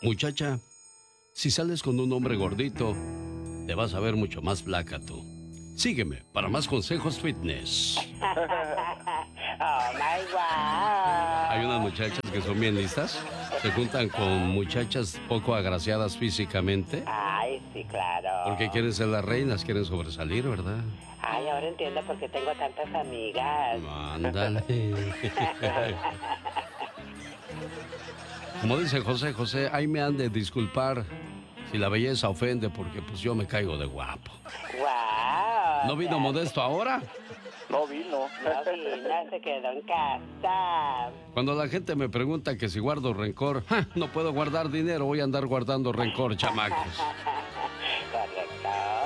Muchacha, si sales con un hombre gordito, te vas a ver mucho más flaca tú. Sígueme para más consejos fitness. Oh my God. Hay unas muchachas que son bien listas. Se juntan con muchachas poco agraciadas físicamente. Ay, sí, claro. Porque quieren ser las reinas, quieren sobresalir, ¿verdad? Ay, ahora entiendo por qué tengo tantas amigas. Ándale. Como dice José, ahí me han de disculpar si la belleza ofende, porque pues yo me caigo de guapo. Wow. ¿No vino Modesto ahora? No vino. No vino, se quedó en casa. Cuando la gente me pregunta que si guardo rencor, ¡ja! No puedo guardar dinero, voy a andar guardando rencor, chamacos. Correcto.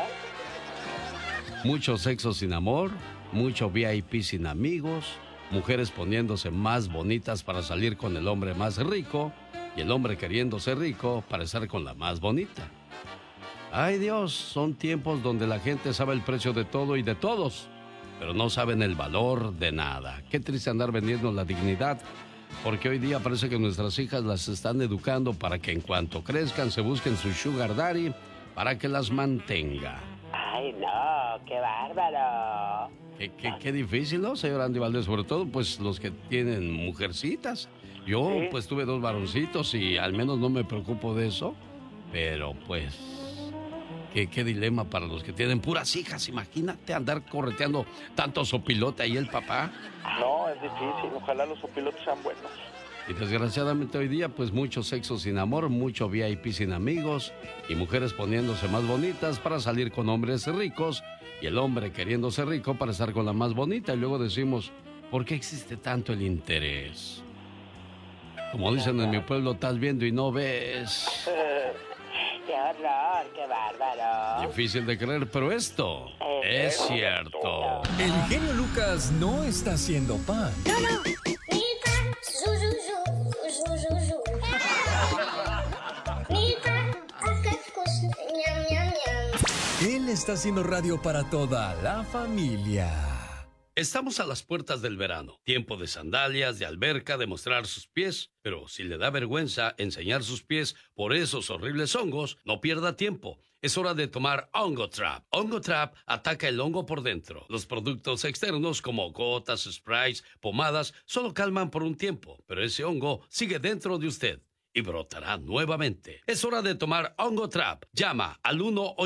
Mucho sexo sin amor, mucho VIP sin amigos, mujeres poniéndose más bonitas para salir con el hombre más rico y el hombre queriéndose rico para estar con la más bonita. Ay Dios, son tiempos donde la gente sabe el precio de todo y de todos, pero no saben el valor de nada. Qué triste andar vendiendo la dignidad, porque hoy día parece que nuestras hijas las están educando para que en cuanto crezcan se busquen su sugar daddy para que las mantenga. Ay, no, qué bárbaro. Qué difícil, ¿no, señor Andy Valdés? Sobre todo, pues, los que tienen mujercitas. Yo, Sí. pues, tuve 2 varoncitos y al menos no me preocupo de eso. Pero, pues, qué dilema para los que tienen puras hijas. Imagínate andar correteando tanto sopilote ahí el papá. No, es difícil. Ojalá los pilotos sean buenos. Y desgraciadamente hoy día, pues, mucho sexo sin amor, mucho VIP sin amigos y mujeres poniéndose más bonitas para salir con hombres ricos y el hombre queriéndose rico para estar con la más bonita. Y luego decimos, ¿por qué existe tanto el interés? Como dicen en mi pueblo, estás viendo y no ves. Qué horror, qué bárbaro. Difícil de creer, pero esto es cierto. El genio Lucas no está haciendo pan. Él está haciendo radio para toda la familia. Estamos a las puertas del verano, tiempo de sandalias, de alberca, de mostrar sus pies, pero si le da vergüenza enseñar sus pies por esos horribles hongos, no pierda tiempo. Es hora de tomar Hongo Trap. Hongo Trap ataca el hongo por dentro. Los productos externos como gotas, sprays, pomadas, solo calman por un tiempo, pero ese hongo sigue dentro de usted y brotará nuevamente. Es hora de tomar Hongo Trap. Llama al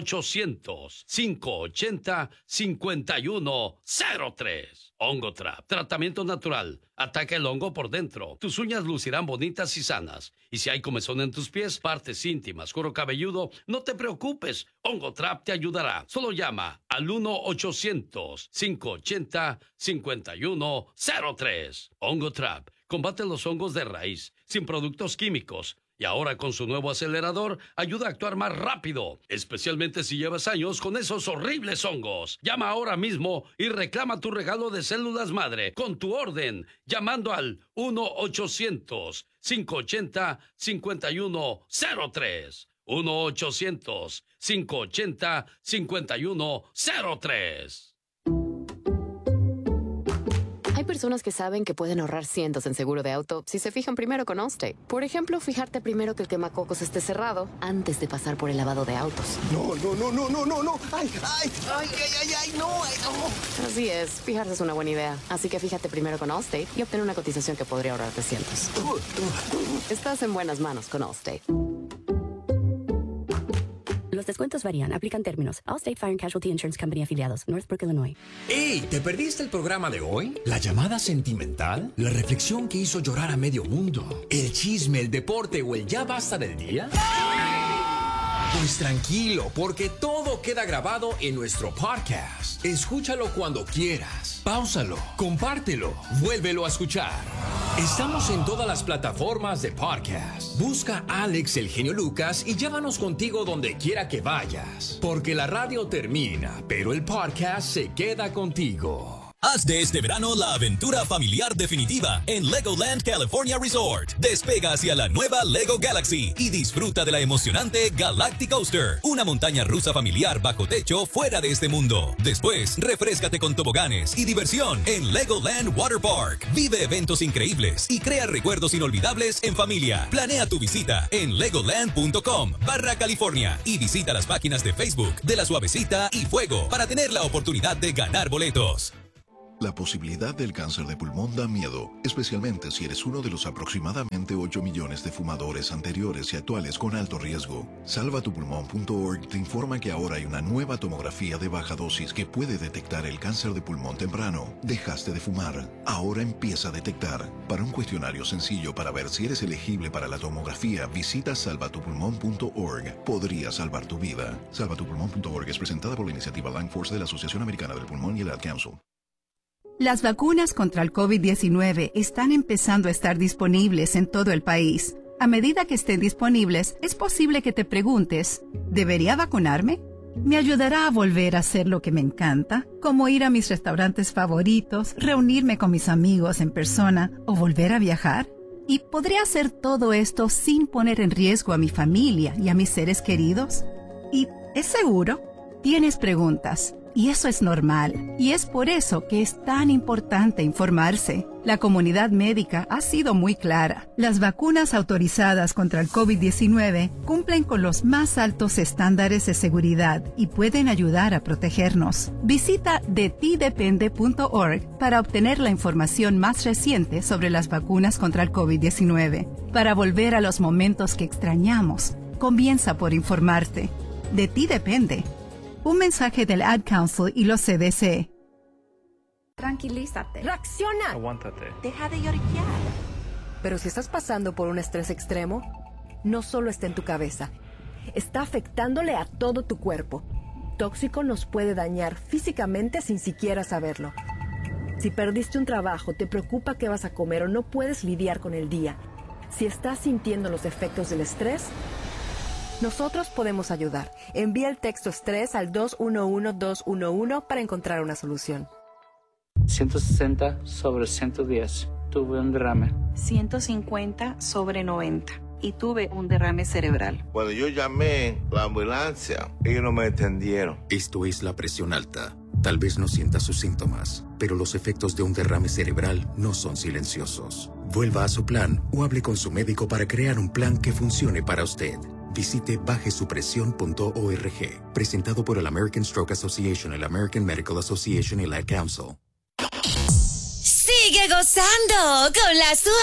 1-800-580-5103. Hongo Trap. Tratamiento natural. Ataca el hongo por dentro. Tus uñas lucirán bonitas y sanas. Y si hay comezón en tus pies, partes íntimas, cuero cabelludo, no te preocupes. Hongo Trap te ayudará. Solo llama al 1-800-580-5103. Hongo Trap. Combate los hongos de raíz, sin productos químicos. Y ahora con su nuevo acelerador, ayuda a actuar más rápido, especialmente si llevas años con esos horribles hongos. Llama ahora mismo y reclama tu regalo de células madre con tu orden, llamando al 1-800-580-5103. 1-800-580-5103. Hay personas que saben que pueden ahorrar cientos en seguro de auto si se fijan primero con Allstate. Por ejemplo, fijarte primero que el quemacocos esté cerrado antes de pasar por el lavado de autos. No. Ay, no. Así es, fijarse es una buena idea. Así que fíjate primero con Allstate y obtén una cotización que podría ahorrarte cientos. Estás en buenas manos con Allstate. Los descuentos varían. Aplican términos. Allstate Fire and Casualty Insurance Company afiliados. Northbrook, Illinois. ¡Ey! ¿Te perdiste el programa de hoy? ¿La llamada sentimental? ¿La reflexión que hizo llorar a medio mundo? ¿El chisme, el deporte o el ya basta del día? Pues tranquilo, porque todo queda grabado en nuestro podcast. Escúchalo cuando quieras. Páusalo, compártelo, vuélvelo a escuchar. Estamos en todas las plataformas de podcast. Busca Alex el genio Lucas y llévanos contigo donde quiera que vayas. Porque la radio termina, pero el podcast se queda contigo. Haz de este verano la aventura familiar definitiva en Legoland California Resort. Despega hacia la nueva Lego Galaxy y disfruta de la emocionante Galactic Coaster, una montaña rusa familiar bajo techo fuera de este mundo. Después, refréscate con toboganes y diversión en Legoland Water Park. Vive eventos increíbles y crea recuerdos inolvidables en familia. Planea tu visita en legoland.com/California y visita las páginas de Facebook de La Suavecita y Fuego para tener la oportunidad de ganar boletos. La posibilidad del cáncer de pulmón da miedo, especialmente si eres uno de los aproximadamente 8 millones de fumadores anteriores y actuales con alto riesgo. Salvatupulmón.org te informa que ahora hay una nueva tomografía de baja dosis que puede detectar el cáncer de pulmón temprano. Dejaste de fumar, ahora empieza a detectar. Para un cuestionario sencillo para ver si eres elegible para la tomografía, visita salvatupulmón.org. Podría salvar tu vida. Salvatupulmón.org es presentada por la iniciativa Lung Force de la Asociación Americana del Pulmón y el Ad Council. Las vacunas contra el COVID-19 están empezando a estar disponibles en todo el país. A medida que estén disponibles, es posible que te preguntes, ¿debería vacunarme? ¿Me ayudará a volver a hacer lo que me encanta? Como ir a mis restaurantes favoritos, reunirme con mis amigos en persona o volver a viajar. ¿Y podría hacer todo esto sin poner en riesgo a mi familia y a mis seres queridos? ¿Y es seguro? Tienes preguntas. Y eso es normal. Y es por eso que es tan importante informarse. La comunidad médica ha sido muy clara. Las vacunas autorizadas contra el COVID-19 cumplen con los más altos estándares de seguridad y pueden ayudar a protegernos. Visita detidepende.org para obtener la información más reciente sobre las vacunas contra el COVID-19. Para volver a los momentos que extrañamos, comienza por informarte. De ti depende. Un mensaje del Ad Council y los CDC. Tranquilízate. Reacciona. Aguántate. Deja de lloriquear. Pero si estás pasando por un estrés extremo, no solo está en tu cabeza, está afectándole a todo tu cuerpo. Tóxico nos puede dañar físicamente sin siquiera saberlo. Si perdiste un trabajo, te preocupa qué vas a comer o no puedes lidiar con el día. Si estás sintiendo los efectos del estrés, nosotros podemos ayudar. Envía el texto estrés al 211-211 para encontrar una solución. 160/110. Tuve un derrame. 150/90. Y tuve un derrame cerebral. Cuando yo llamé la ambulancia, ellos no me entendieron. Esto es la presión alta. Tal vez no sienta sus síntomas, pero los efectos de un derrame cerebral no son silenciosos. Vuelva a su plan o hable con su médico para crear un plan que funcione para usted. Visite bajesupresión.org. Presentado por el American Stroke Association, el American Medical Association y el Ad Council. Sigue gozando con la